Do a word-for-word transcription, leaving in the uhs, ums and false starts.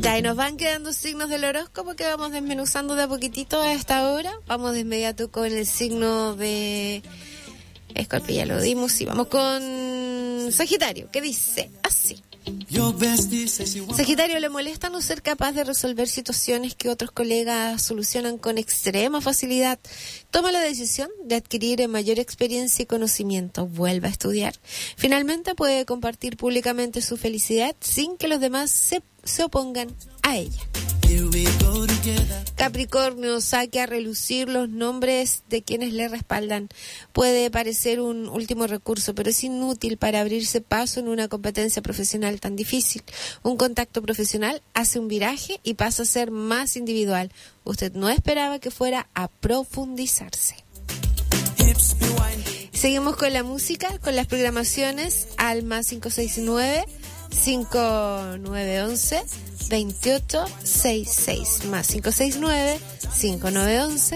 Ya, y nos van quedando signos del horóscopo que vamos desmenuzando de a poquitito a esta hora. Vamos de inmediato con el signo de Escorpio, ya lo dimos, y vamos con Sagitario, que dice así. Sagitario, le molesta no ser capaz de resolver situaciones que otros colegas solucionan con extrema facilidad. Toma la decisión de adquirir mayor experiencia y conocimiento. Vuelva a estudiar. Finalmente puede compartir públicamente su felicidad sin que los demás se, se opongan a ella. Capricornio, saque a relucir los nombres de quienes le respaldan. Puede parecer un último recurso, pero es inútil para abrirse paso en una competencia profesional tan difícil. Un contacto profesional hace un viraje y pasa a ser más individual. Usted no esperaba que fuera a profundizarse. Seguimos con la música, con las programaciones al más cinco seis nueve, cinco nueve once, veintiocho sesenta y seis, más cinco seis nueve, cinco nueve once,